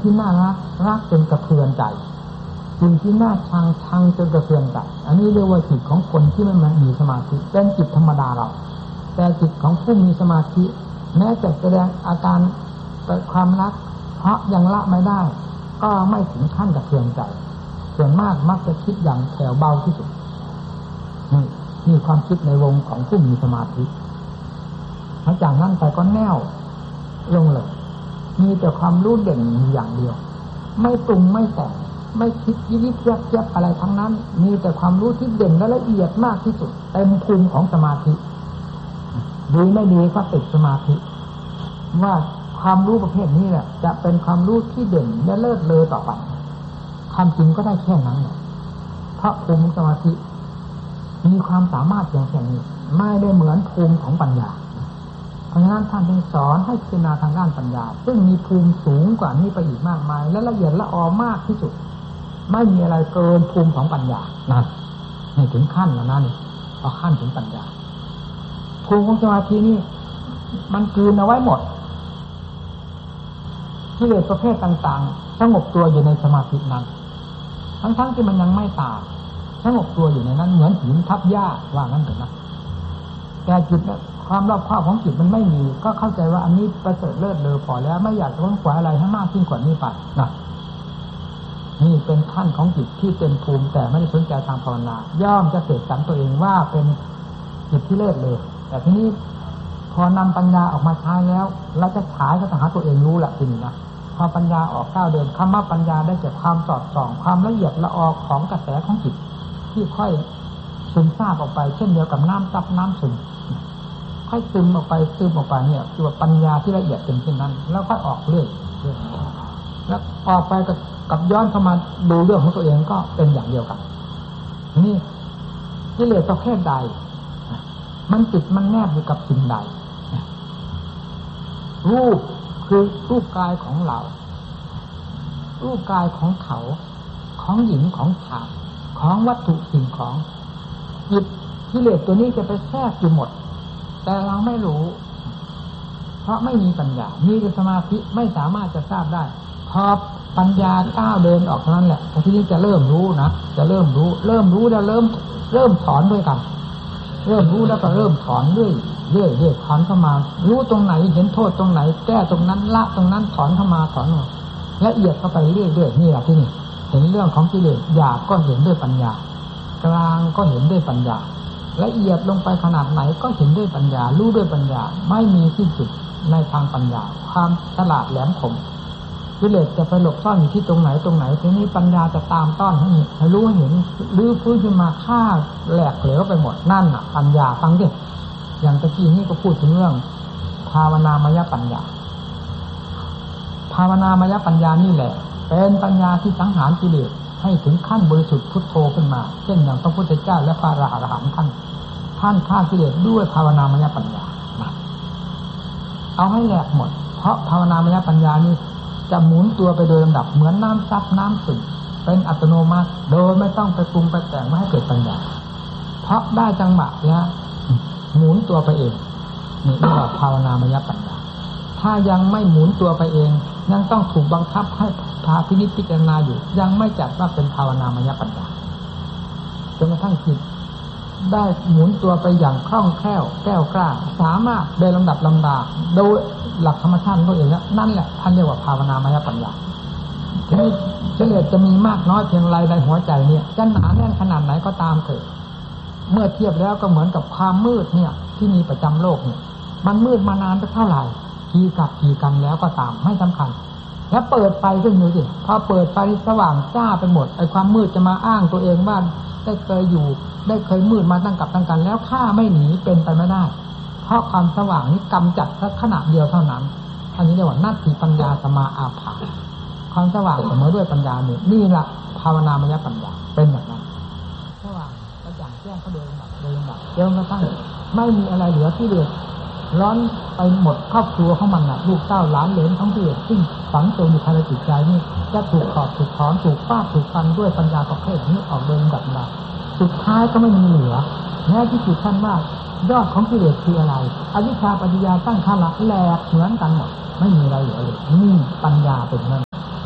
ที่น่ารักรักจนกระเทือนใจสิ่งที่น่าชังชังจนกระเทือนใจอันนี้เรียกว่าจิตของคนที่ไม่มีสมาธิเป็นจิตธรรมดาเราแต่จิตของผู้มีสมาธิแม้จะแสดงอาการความรักเพราะยังละไม่ได้ก็ไม่ถึงขั้นกระเทือนใจส่วนมากมักจะคิดอย่างแผ่วเบาที่สุดนี่ความคิดในวงของผู้มีสมาธิหลังจากนั้นไปก็แน่วลงเลยมีแต่ความรู้เด่นอย่างเดียวไม่ปรุงไม่แต่งไม่คิดยิบเทียบอะไรทั้งนั้นมีแต่ความรู้ที่เด่นและละเอียดมากที่สุดเต็มภูมิของสมาธิดีไม่ดีก็ติดสมาธิว่าความรู้ประเภทนี้แหละจะเป็นความรู้ที่เด่นและเลิศเลอต่อไปความจริงก็ได้แค่นั้นเพราะภูมิสมาธิมีความสามารถเพียงแค่นี้ไม่ได้เหมือนภูมิของปัญญาเพราะฉะนั้นท่านจึงสอนให้พิจารณาทางด้านปัญญาซึ่งมีภูมิสูงกว่านี้ไปอีกมากมายและละเอียดละออมากที่สุดไม่มีอะไรเกินภูมิของปัญญานั่นให้ถึงขั้นแล้วนั่นพอขั้นถึงปัญญาภูมิของสมาธินี่มันกลืนเอาไว้หมดกิเลสประเภทต่างๆสงบตัวอยู่ในสมาธินั้นทั้งที่มันยังไม่ตายสงบตัวอยู่ในนั้นเหมือนหินทับหญ้าว่างั้นเถอะนะแต่จิตความรอบคอบของจิตมันไม่มีก็เข้าใจว่าอันนี้ประเสริฐเลิศเลอพอแล้วไม่อยากค้นคว้าอะไรให้มากยิ่งกว่านี้ไปนะนี่เป็นขั้นของจิตที่เป็นภูมิแต่ไม่ได้สนใจทางภาวนาย่อมจะเสกสรรตัวเองว่าเป็นจิตที่เลิศเลอแต่ทีนี้พอนำปัญญาออกมาใช้แล้วเราจะฉายก็ต้องหาตัวเองรู้แหละจริงนะพอปัญญาออกก้าวเดินคำว่าปัญญาได้จากความสอดส่องความละเอียดละออของกระแสของจิตที่ค่อยซึมซาบออกไปเช่นเดียวกับน้ำซับน้ำซึมค่อยซึมออกไปเนี่ยคือว่าปัญญาที่ละเอียดเป็นเช่นนั้นแล้วค่อยออกเรื่อยแล้วออกไปกับย้อนเข้ามาดูเรื่องของตัวเองก็เป็นอย่างเดียวกันนี่กิเลสประเภทใดมันติดมันแนบอยู่กับสิ่งใดรูปคือรูปกายของเรารูปกายของเขาของหญิงของชายของวัตถุสิ่งของจิตกิเลสตัวนี้จะไปแทรกอยู่หมดแต่เราไม่รู้เพราะไม่มีปัญญามีแต่สมาธิไม่สามารถจะทราบได้พอปัญญาก้าวเดินออกเท่านั้นแหละทีนี้จะเริ่มรู้นะจะเริ่มรู้แล้วเริ่มถอนด้วยกันเริ่มรู้แล้วก็เริ่มถอนเรื่อยถอนเข้ามารู้ตรงไหนเห็นโทษตรงไหนแก้ตรงนั้นละตรงนั้นถอนเข้ามาถอนมาละเอียดเข้าไปเรื่อยนี่แหละที่นี่เห็นเรื่องของกิเลสหยาบก็เห็นด้วยปัญญากลางก็เห็นด้วยปัญญาละเอียดลงไปขนาดไหนก็เห็นด้วยปัญญารู้ด้วยปัญญาไม่มีที่สุดในทางปัญญาความฉลาดแหลมคมกิเลสจะไปหลบซ่อนอยู่ที่ตรงไหนทีนี้ปัญญาจะตามต้อนให้รู้เห็นรื้อฟื้นขึ้นมาฆ่าแหลกเหลวไปหมดนั่นน่ะปัญญาฟังดิอย่างตะกี้นี่ก็พูดถึงเรื่องภาวนามยปัญญาภาวนามยปัญญานี่แหละเป็นปัญญาที่สังหารกิเลสให้ถึงขั้นบริสุทธิ์พุทโธขึ้นมาเช่นอย่างพระพุทธเจ้าและพระอรหันต์ท่านฆ่ากิเลสด้วยภาวนามยปัญญาเอาให้แหลกหมดเพราะภาวนามยปัญญานี้จะหมุนตัวไปโดยลำดับเหมือนน้ำซับน้ำซึมเป็นอัตโนมัติโดยไม่ต้องไปปรุงไปแต่งไม่ให้เกิดปัญญาเพราะได้จังหวะเนี่ยหมุนตัวไปเองนี่เรียกว่าภาวนามยปัญญาถ้ายังไม่หมุนตัวไปเองยังต้องถูกบังคับให้พาพินิจพิจารณาอยู่ยังไม่จัดว่าเป็นภาวนามยปัญญาจนกระทั่งจิตได้หมุนตัวไปอย่างคล่องแคล่วแก้วกล้าสามารถโดยลำดับลำดาโดยหลักธรรมชาติตัวเองแล้วนั่นแหละท่านเรียกว่าภาวนามยปัญญาทีนี้กิเลสจะมีมากน้อยเพียงไรในหัวใจเนี่ยจะหนาแน่นขนาดไหนก็ตามเถอะเมื่อเทียบแล้วก็เหมือนกับความมืดเนี่ยที่มีประจำโลกเนี่ยมันมืดมานานเท่าไหร่กี่กันแล้วก็ตามไม่สำคัญแล้วเปิดไฟขึ้นดูสิพอเปิดไฟสว่างจ้าไปหมดไอ้ความมืดจะมาอ้างตัวเองว่าได้เคยมืดมาตั้งกับตั้งกันแล้วข้าไม่หนีเป็นไปไม่ได้เพราะความสว่างนี้กำจัดแค่ขณะเดียวเท่านั้นอันนี้เรียกว่านัตถิปัญญาสมาอาภาความสว่างเสมอด้วยปัญญานี่แหละภาวนามยปัญญาเป็นอย่างนั้นสว่างกระจ่างแจ้งเขาเดินแบบจนกระทั่งไม่มีอะไรเหลือที่เดือดร้อนไปหมดครอบครัวของมันลูกเต้าหลานเหลนทั้งที่ซึ่งฝังตัวอยู่ภายในจิตใจนี่จะถูกขอบถูกถอนถูกฟาดถูกฟันด้วยปัญญาประเภทนี้ออกเดินแบบนั้นสุดท้ายก็ไม่มีเหลือแม้ที่จิตท่านว่ายอดของกิเลสคืออะไรอวิชชาปัญญาตั้งข้าหลักแหลกเหมือนกันหมดไม่มีอะไรเหลือเลยนี่ปัญญาเป็นนั้น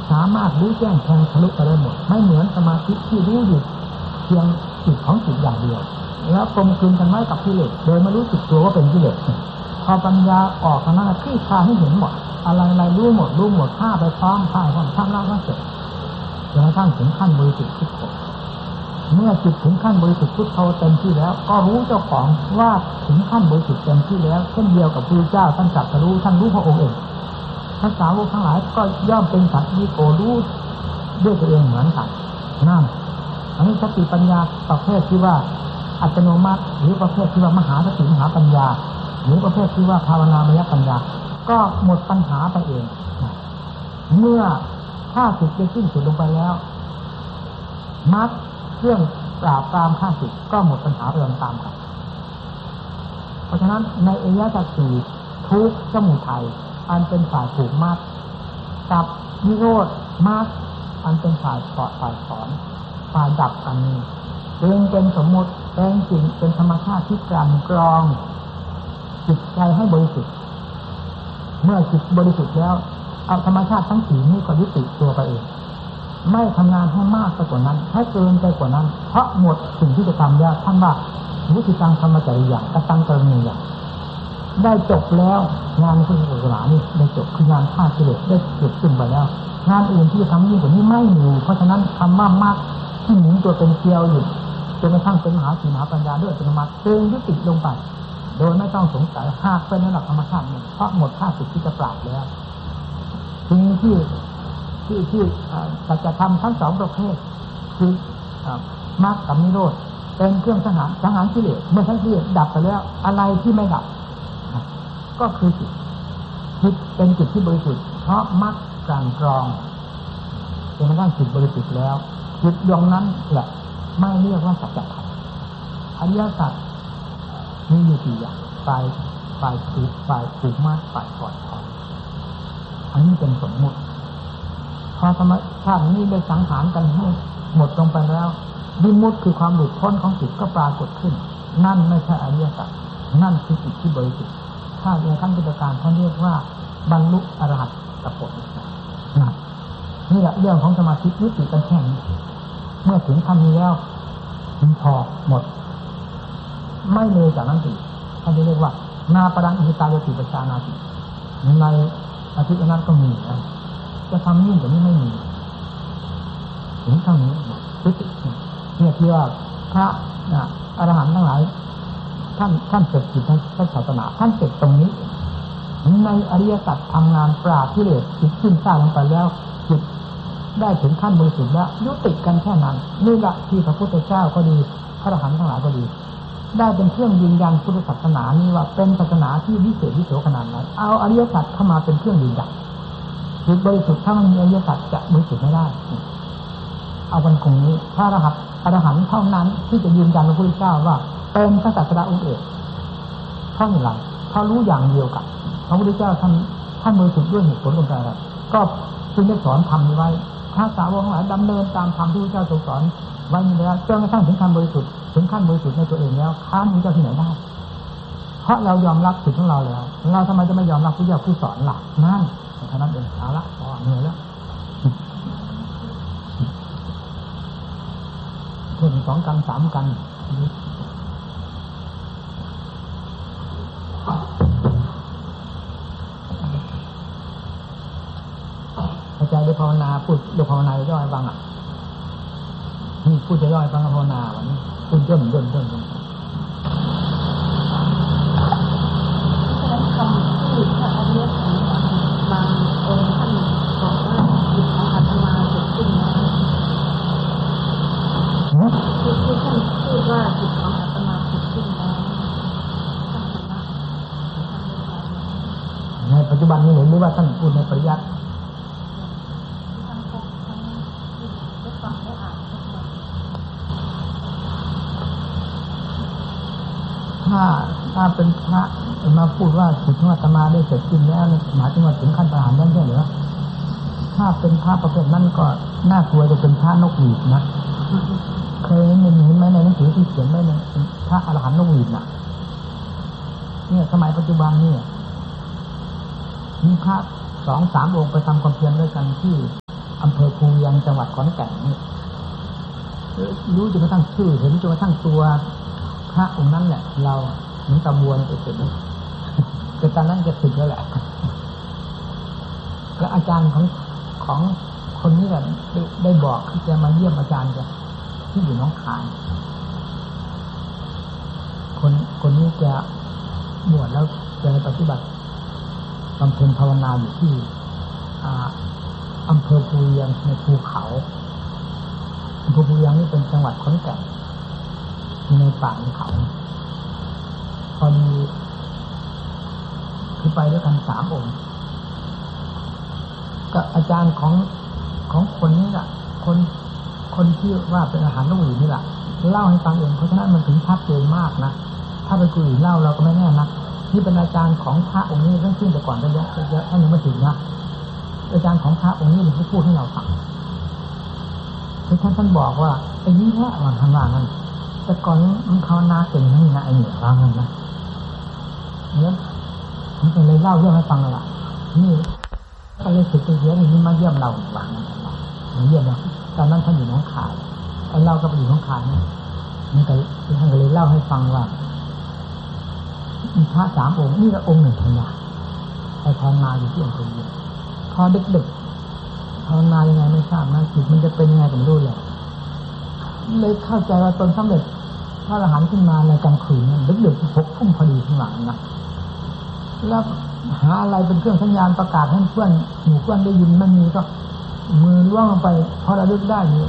สามารถรู้แจ้งแทงทะลุไปได้หมดไม่เหมือนสมาธิที่รู้อยู่เพียงจิตของจิตอย่างเดียวแล้วกลมกลืนกันไว้กับกิเลสโดยไม่รู้สึกตัวว่าเป็นกิเลสพอปัญญาออกทางนั้นคลี่คลายให้เห็นหมดอะไรรู้หมดฆ่าไปพร้อมฆ่าพร้อมทำแล้วก็เสร็จจนกระทั่งถึงขั้นบริสุทธิ์พุทโธเมื่อจิตถึงขั้นบริสุทธิ์พุทโธเต็มที่แล้วก็รู้เจ้าของว่าถึงขั้นบริสุทธิ์เต็มที่แล้วเช่นเดียวกับพระพุทธเจ้าท่านตรัสรู้ท่านรู้พระองค์เองพระสาวกทั้งหลายก็ย่อมเป็นสัตว์วิโกรู้ด้วยตัวเองเหมือนกันนั่นอันนี้สติปัญญาประเภทที่ว่าอัตโนมัติหรือประเภทที่ว่ามหาสติมหาปัญญาหรือประเภทที่ว่าภาวนามยปัญญาก็หมดปัญหาไปเองเมื่อข้าศึกได้สิ้นสุดลงไปแล้วมรรคเครื่องปราบปรามข้าศึกก็หมดปัญหาไปตามกันเพราะฉะนั้นในอริยสัจสี่ทุกข์สมุทัยอันเป็นฝ่ายผูกมัดกับนิโรธมรรคอันเป็นฝ่ายถอดฝ่ายถอนฝ่ายดับกันนี้เป็นสมมติเป็นสิ่งเป็นธรรมชาติที่กลั่นกรองจิตใจให้บริสุทธิ์เมื่อจิตบริสุทธิ์แล้วเอาธรรมชาติทั้งสี่นี้ก็ยุติตัวไปเองไม่ทำงานให้มากไปกว่านั้นให้เกินไปกว่านั้นเพราะหมดสิ่งที่จะทำแล้วท่านว่าวิธีการธรรมจริยากตังกรณีอย่างได้จบแล้วงานพุทธศาสนานี่ได้จบคืองานฆ่ากิเลสได้จบสิ้นไปแล้วงานอื่นที่ทำยิ่งกว่านี้ไม่มีเพราะฉะนั้นคำว่ามากที่หมุนตัวเป็นเกลียวอยู่จนกระทั่งเป็นมหาสีมหาปัญญาด้วยอัตโนมัติจึงยุติลงไปโดยไม่ต้องสงสัยหากเป็นระดับธรรมชาติหนึ่งเพราะหมดข้าศึกที่จะปราบแล้วสิ่งที่สัจธรรมทั้งสองประเภทคือมรรคกับนิโรธเป็นเครื่องสังหารกิเลสเมื่อทั้งกิเลสดับไปแล้วอะไรที่ไม่ดับก็คือจิตเป็นจิตที่บริสุทธิ์เพราะมรรคกลั่นกรองจนกระทั่งจิตบริสุทธิ์แล้วจิตดวงนั้นแหละไม่เรียกว่าสัจธรรมอริยสัจมีอยู่สี่อย่างฝ่ายผูกมัดฝ่ายถอดถอนอันนี้เป็นสมมุติพอธรรมชาตินี้ได้สังหารกันให้หมดลงไปแล้ววิมุตติคือความหลุดพ้นของจิตก็ปรากฏขึ้นนั่นไม่ใช่อริยสัจนั่นคือจิตที่บริสุทธิ์ถ้าในขั้นพุทธการเขาเรียกว่าบรรลุอรหัตผลนี่แหละเรื่องของสมาธิยุติกันแค่นี้เมื่อถึงขั้นนี้แล้วพอหมดไม่เลยจากนั้นสิท่านเรียกว่านาปรังอิหิตายติปัจจานาติในอาทิตย์นั้นก็มีจะทำยิ่งกว่านี้ไม่มีถึงเท่านี้ยุติเนี่ยที่ว่าพระอรหันต์ทั้งหลายท่านเสร็จจิตในศาสนาท่านเสร็จตรงนี้ในอริยสัจทำงานปราบกิเลสจิตขึ้นซ่าลงไปแล้วจิตได้ถึงขั้นบริสุทธิ์แล้วยุติกันแค่นั้นนี่แหละที่พระพุทธเจ้าก็ดีพระอรหันต์ทั้งหลายก็ดีได้เป็นเครื่องยืนยันพุทธศาสนานี้ว่าเป็นศาสนาที่วิเศษวิโสขนาดไหนเอาอริยสัจเข้ามาเป็นเครื่องยืนยันจิตบริสุทธิ์ถ้ามันมีอริยสัจจะบริสุทธิ์ไม่ได้เอาวันคงนี้พระอรหันต์เท่านั้นที่จะยืนยันพระพุทธเจ้าว่าเป็นพระศาสดาองค์เอกเพราะอะไรเพราะรู้อย่างเดียวกันพระพุทธเจ้าท่านบริสุทธิ์ด้วยเหตุผลอะไรก็จึงได้สอนธรรมนี้ไว้พระสาวกทั้งหลายดำเนินตามธรรมที่พระเจ้าทรงสอนไว้นี้แล้วจนกระทั่งถึงขั้นบริสุทธิ์ถึงขั้นบริสุทธิ์ในตัวเองแล้วค้านพระเจ้าที่ไหนได้เพราะเรายอมรับสิทธิ์ของเราแล้วเราทำไมจะไม่ยอมรับพระเจ้าผู้สอนหลักนั่นเท่านั้นเองเอาละพอเหนื่อยแล้วเพิ่มสองกันสามกันอาจารย์ได้ภาวนาพูดเรื่องภาวนาย่อยบ้างอ่ะนี่พูดจะย่อยบ้างภาวนาวันนี้พูดย่นคำที่พระอริยสงฆ์บางองค์ท่านบอกว่าจิตของอาตมาเกิดขึ้นแล้วที่ท่านพูดว่าจิตของอาตมาเกิดขึ้นแล้วในปัจจุบันนี้เห็นหรือว่าท่านพูดในปริยัติถ้าเป็นพระมาพูดว่าจิตของอาตมาได้เสร็จสิ้นแล้วหมายถึงว่าถึงขั้นประหารนั่นใช่หรือถ้าเป็นพระประเภทนั้นก็น่ากลัวจะเป็นพระนกหวีดนะเคยเห็นไหมในหนังสือที่เขียนไว้เนี่ยพระอรหันต์นกหวีดน่ะเนี่ยสมัยปัจจุบันนี่มีพระ 2-3 องค์ไปทำความเพียรด้วยกันที่อำเภอภูเวียงจังหวัดขอนแก่นนี่รู้จนกระทั่งชื่อเห็นจนกระทั่งตัวพระองค์นั้นแหละเราเหมือนตะบวนไปเสร็จแต่ตอนนั้นจะถึงแล้วแหละแล้วอาจารย์ของคนนี้แหละได้บอกที่จะมาเยี่ยมอาจารย์ที่อยู่หนองคายคนนี้จะบวชแล้วจะปฏิบัติบำเพ็ญภาวนาอยู่ที่อำเภอภูเวียงในภูเขาอำเภอภูเวียงนี่เป็นจังหวัดขอนแก่นในป่าเขาพอดีคือไปด้วยกัน3 องค์ก็อาจารย์ของคนนี้แหละคนที่ว่าเป็นอาหารลูกหวีนี่แหละเล่าให้ฟังเองเพราะฉะนั้นมันถึงชัดเจนมากนะถ้าไปคุยเล่าเราก็ไม่แน่นะนี่เป็นอาจารย์ของพระองค์นี้ตั้งขึ้นแต่ก่อนระยะท่านยังไม่ถึงนะอาจารย์ของพระองค์นี้เขาพูดให้เราฟังคือท่านบอกว่าไอ้นี้แหละวันทำงานนั้นแต่ก่อนมันภาวนาเก่งนี่นะไอ้เหนือว่างั้นนะเนี่ยมันเป็นเลยเล่าเรื่องให้ฟังเลยล่ะนี่ก็เลยสึกเสียนี่มาเยี่ยมเราหวังมาเยี่ยมเราตอนนั้นท่านอยู่หนองคายไอ้เราก็ไปอยู่หนองคายนี่มันก็ท่านก็เลยเล่าให้ฟังว่ามีพระ3 องค์นี่ก็องค์หนึ่งภาวนาไปภาวนาอยู่ที่อำเภอเวียงพอดึกๆภาวนายังไงไม่ทราบนะจิตมันจะเป็นยังไงก็ไม่รู้เลยเข้าใจว่าตนสำเร็จพระอรหันต์ขึ้นมาในกลางคืนนั่นดึกๆ6 ทุ่มพอดีข้างหลังนะแล้วหาอะไรเป็นเครื่องสัญญาณประกาศให้เพื่อนหมู่เพื่อนได้ยินมันมีก็มือล่วงลงไปพอระลึกได้นี่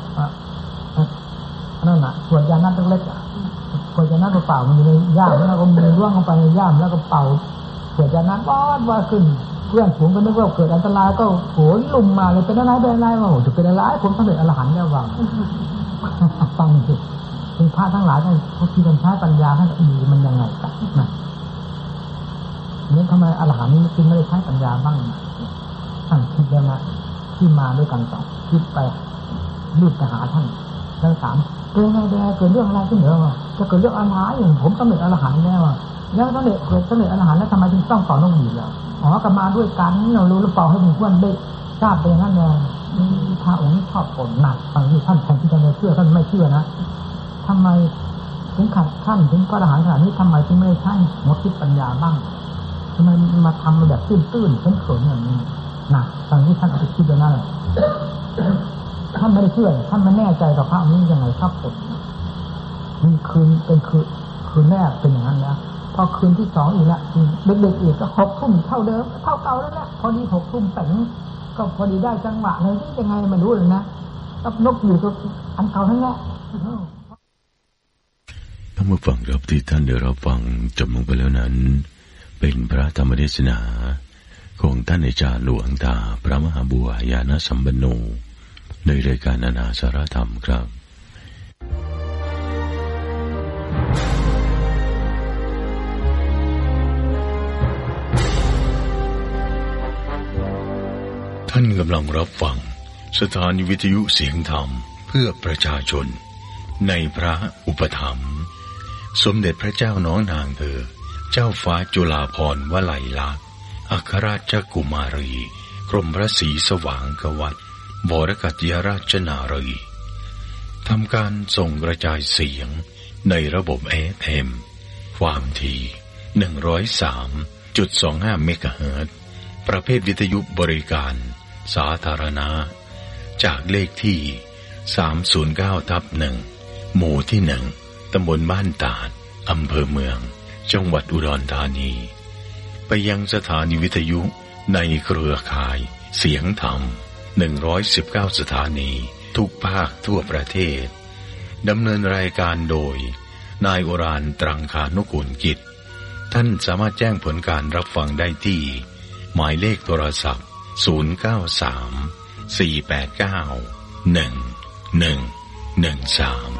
นั่นน่ะสวดยานัดเล็กๆสวดยานัดเปล่ามันอยู่ในย่ามแล้วก็มือล่วงลงไปในย่ามแล้วก็เป่าสวดยานัดว่าขึ้นเพื่อนผมก็นึกว่าเกิดอันตรายก็โหยลุ่มมาเลยเป็นอะไรว่าโหจะเป็นอะไรผมสำเร็จอรหันต์แล้วว่าฟังสิเป็นพระทั้งหลายท่านเขาคิดกันใช้ปัญญาท่านมันยังไงกันนะนี่ทำไมอรหันต์นี้จึงไม่ได้ใช้ปัญญาบ้างท่านคิดแล้วนะที่มาด้วยกันต่อคิดไปรีบไปหาท่านแล้วถามเกิดอะไรเกิดเรื่องอะไรขึ้นเหรอจะเกิดเรื่องอะไรอย่างผมสำเร็จอรหันต์แล้วแล้วสำเร็จอรหันต์แล้วทำไมถึงต้องต่อนกหวีดล่ะอ๋อกลับมาด้วยกันเรารู้หรือเปล่าให้หมู่เพื่อนได้ทราบเป็นนั่นเองพระองค์นี้ชอบผลหนักบางทีท่านแทนที่จะเชื่อท่านไม่เชื่อนะทำไมถึงขัดท่านถึงพระอรหันต์ขนาดนี้ทำไมถึงไม่ใช่หมดทิศปัญญาบ้างทำไมมาทำแบบตื้นๆเขินๆอย่างนี้หนักบางทีท่านเอาไปคิดอย่างนั้นเลยท่านไม่ได้เชื่อท่านไม่แน่ใจกับพระองค์นี้ยังไงชอบผลมีคืนแรกเป็นอย่างนั้นนะพอคืนที่2อีกแล้วเด็กๆอีกก็6 ทุ่มเท่าเดิมเท่าเก่าแล้วแหละพอดี6 ทุ่มแต่งก็พอดีได้จังหวะเลยยังไงไม่รู้เลยนะกับนกอยู่ตัวอันเก่าทั้งนั้นท่านผู้ฟังครับที่ท่านได้รับฟังจบลงไปแล้วนั้นเป็นพระธรรมเทศนาของท่านอาจารย์หลวงตาพระมหาบัวยานสัมปันโนในรายการนานาสาระธรรมครับท่านกำลังรับฟังสถานีวิทยุเสียงธรรมเพื่อประชาชนในพระอุปถัมภ์สมเด็จพระเจ้าน้องนางเธอเจ้าฟ้าจุฬาภรณ์วลัยลักษณ์อัครราชกุมารีกรมพระศรีสว่างกวัตรบรกัติยราชนารีทำการส่งกระจายเสียงในระบบ FM ความถี่ 103.25 เมกะเฮิรตซ์ประเภทวิทยุบริการสาธารณะจากเลขที่ 309/1 หมู่ที่ 1 ตำบลบ้านตาด อำเภอเมืองจังหวัดอุดรธานีไปยังสถานีวิทยุในเครือข่ายเสียงธรรม119 สถานีทุกภาคทั่วประเทศดำเนินรายการโดยนายโอรานตรังคานุกูลกิจท่านสามารถแจ้งผลการรับฟังได้ที่หมายเลขโทรศัพท์093 489 1113